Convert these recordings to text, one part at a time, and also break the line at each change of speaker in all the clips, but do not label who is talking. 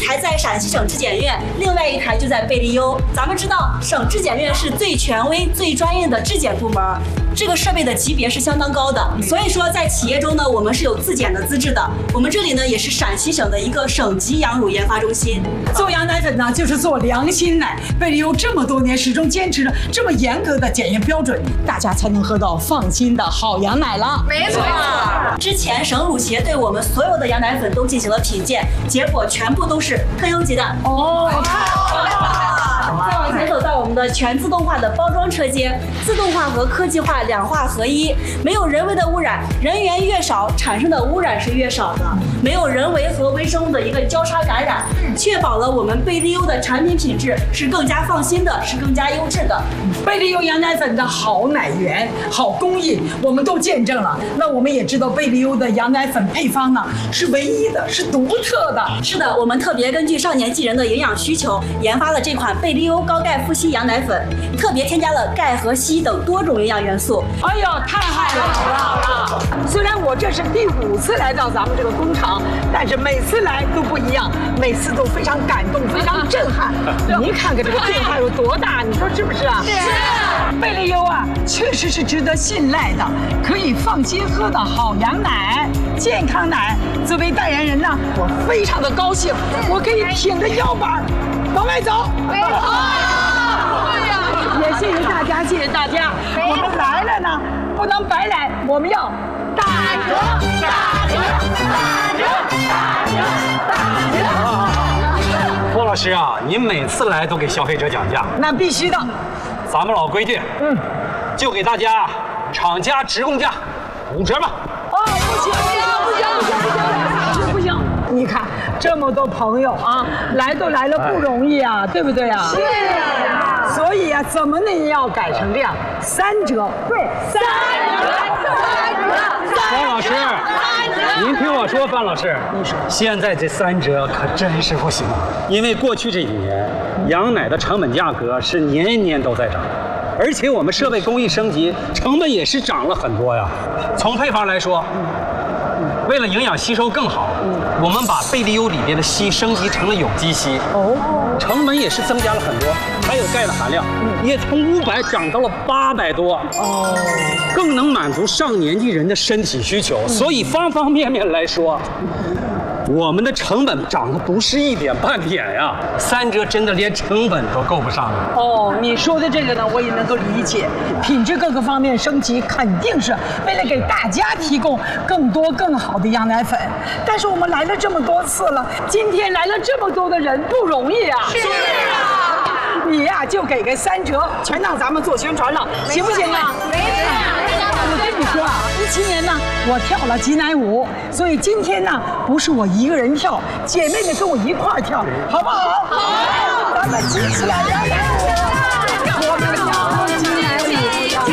台在陕西省质检院，另外一台就在贝利优。咱们知道，省质检院是最权威、最专业的质检部门，这个设备的级别是相当高的。所以说，在企业中呢，我们是有自检的资质的。我们这里呢，也是陕西省的一个省级羊乳研发中心。
做羊奶粉呢，就是做良心奶。贝利优这么多年始终坚持着这么严格的检验标准，大家才能喝到放心的好羊奶了。
没错。
之前省乳协对我们所有的羊奶粉都进行了品鉴，结果全部都是特优级的。
哦，
再往前走到我们的全自动化的包装车间，自动化和科技化两化合一，没有人为的污染，人员越少，产生的污染是越少的，没有人为和微生物的一个交叉感染，确保了我们贝利优的产品品质是更加放心的，是更加优质的。
贝利优羊奶粉的好奶源、好工艺，我们都见证了。那我们也知道贝利优的羊奶粉配方呢是唯一的，是独特的。
是的，我们特别根据少年纪人的营养需求，研发了这款贝利优高钙富硒羊奶粉，特别添加了钙和硒等多种营养元素。
哎呀，太好了！虽然我这是第5次来到咱们这个工厂，但是每次来都不一样，每次都非常感动，非常震撼。您看看这个变化有多大，你说是不是啊？
是。
贝利优啊，确实是值得信赖的，可以放心喝的好羊奶、健康奶。作为代言人呢，我非常的高兴，我可以挺着腰板往外走。
没错。
也谢谢大家，谢谢大家。我们来了呢，不能白来，我们要打折、打折、打折、打折、打折。
郭老师啊，您每次来都给消费者讲价，
那必须的。
咱们老规矩，就给大家厂家直供价5折吧。
哦，不行，不行！你看这么多朋友啊，来都来了不容易啊，对不对啊？是。所以啊，怎么呢也要改成这样，3折。对，3折。
方老师，您听我说，范老师，现在这3折可真是不行，因为过去这几年，羊奶的成本价格是年年都在涨，而且我们设备工艺升级，成本也是涨了很多呀。从配方来说，为了营养吸收更好，我们把贝利优里边的硒升级成了有机硒，成本也是增加了很多，还有钙的含量也从500涨到了800多，更能满足上年纪人的身体需求。所以方方面面来说，我们的成本涨的不是1点半点呀，3折真的连成本都够不上了。
哦，你说的这个呢，我也能够理解，品质各个方面升级，肯定是为了给大家提供更多更好的羊奶粉。但是我们来了这么多次了，今天来了这么多的人，不容易啊。
是啊。
你呀，就给个3折，全当咱们做宣传了，行不行啊？
没错。
我跟你说啊，17年呢，我跳了挤奶舞，所以今天呢，不是我一个人跳，姐妹们跟我一块儿跳，好不好？好，咱们挤起来，来！我们跳挤奶舞，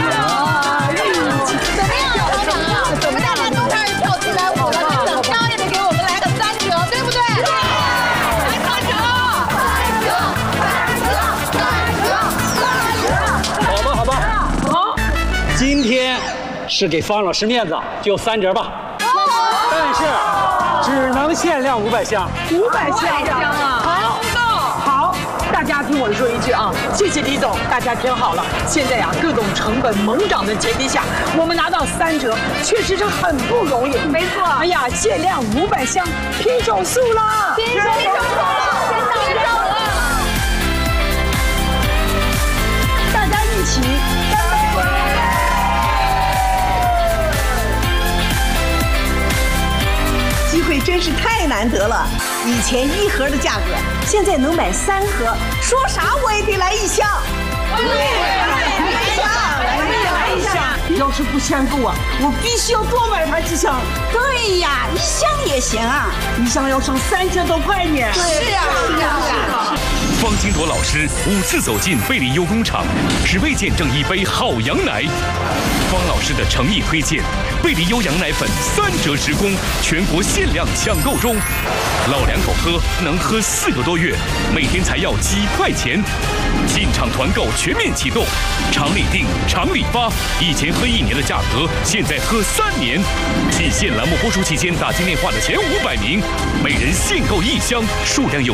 怎么样，老板啊？我们大家都开始跳挤奶舞了，你怎么也得给我们来个3折，对不对？来3折
好吧，好，今天是给方老师面子，就3折吧。但是只能限量500箱。
500箱啊！好，大家听我说一句啊，谢谢李总，大家听好了，现在呀，各种成本猛涨的前提下，我们拿到3折，确实是很不容易。
没错。
哎呀，限量500箱，拼手速啦！
拼手速！
大家一起干杯！
机会真是太难得了，以前1盒的价格，现在能买3盒，说啥我也得来1箱。来一箱。要是不嫌够啊，我必须要多买盘几箱。对呀，1箱也行啊，1箱要省3000多块呢。
是啊。
方金铎老师5次走进贝利优工厂，只为见证一杯好羊奶。方老师的诚意推荐，贝利优羊奶粉3折直供，全国限量抢购中。老两口喝能喝4个多月，每天才要几块钱。进场团购全面启动，厂里订，厂里发。以前喝1年的价格，现在喝3年。仅限栏目播出期间打进电话的前500名，每人限购1箱，数量有